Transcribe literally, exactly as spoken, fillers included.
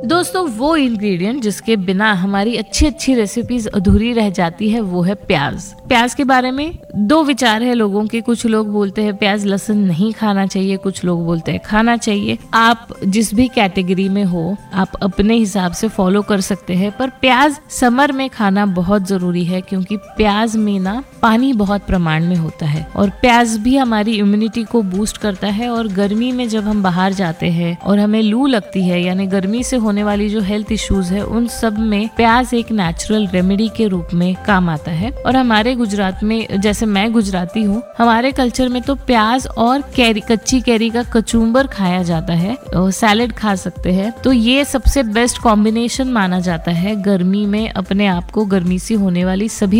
दोस्तों वो इंग्रेडिएंट जिसके बिना हमारी अच्छी अच्छी रेसिपीज अधूरी रह जाती है वो है प्याज। प्याज के बारे में दो विचार है लोगों के। कुछ लोग बोलते हैं प्याज लहसुन नहीं खाना चाहिए, कुछ लोग बोलते हैं खाना चाहिए। आप जिस भी कैटेगरी में हो आप अपने हिसाब से फॉलो कर सकते हैं, पर प्याज समर में खाना बहुत जरूरी है क्योंकि प्याज में ना पानी बहुत प्रमाण में होता है और प्याज भी हमारी इम्यूनिटी को बूस्ट करता है। और गर्मी में जब हम बाहर जाते हैं और हमें लू लगती है यानी गर्मी से होने वाली जो हेल्थ इश्यूज है उन सब में प्याज एक नेचुरल रेमेडी के रूप में काम आता है। और हमारे गुजरात में, जैसे मैं गुजराती हूँ, हमारे कल्चर में तो प्याज और कैरी, कच्ची कैरी का कचूम्बर खाया जाता है और सैलेड खा सकते हैं। तो ये सबसे बेस्ट कॉम्बिनेशन माना जाता है गर्मी में अपने आप को गर्मी से होने वाली सभी